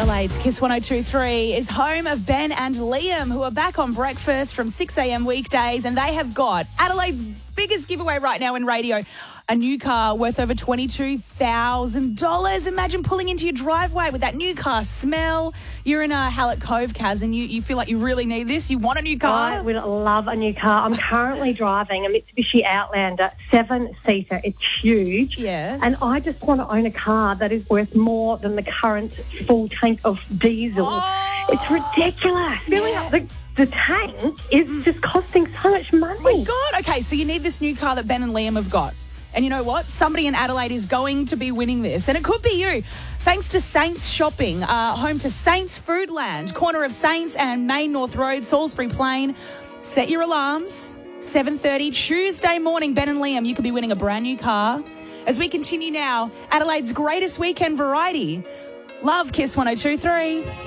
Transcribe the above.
Adelaide's Kiss 102.3 is home of Ben and Liam, who are back on breakfast from 6 a.m. weekdays, and they have got Adelaide's biggest giveaway right now in radio, a new car worth over $22,000. Imagine pulling into your driveway with that new car smell. You're in Hallett Cove, Kaz, and you feel like you really need this. You want a new car? I would love a new car. I'm currently driving a Mitsubishi Outlander 7-seater. It's huge. Yes. And I just want to own a car that is worth more than the current full tank of diesel. Oh. It's ridiculous. Filling up the tank is just costing so much money. Oh my God. Okay, so you need this new car that Ben and Liam have got. And you know what? Somebody in Adelaide is going to be winning this. And it could be you. Thanks to Saints Shopping, home to Saints Foodland, corner of Saints and Main North Road, Salisbury Plain. Set your alarms. 7:30 Tuesday morning, Ben and Liam, you could be winning a brand new car. As we continue now, Adelaide's greatest weekend variety. Love Kiss 102.3.